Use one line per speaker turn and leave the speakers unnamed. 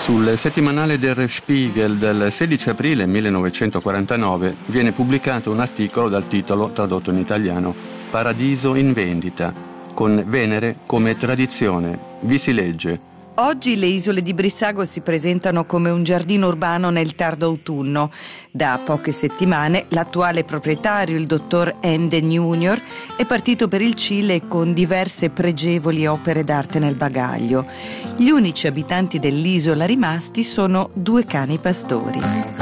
Sul settimanale Der Spiegel del 16 aprile 1949 viene pubblicato un articolo dal titolo, tradotto in italiano, Paradiso in vendita, con Venere come tradizione. Vi si legge:
oggi le isole di Brissago si presentano come un giardino urbano nel tardo autunno. Da poche settimane l'attuale proprietario, il dottor Enden Jr., è partito per il Cile con diverse pregevoli opere d'arte nel bagaglio. Gli unici abitanti dell'isola rimasti sono 2 cani pastori.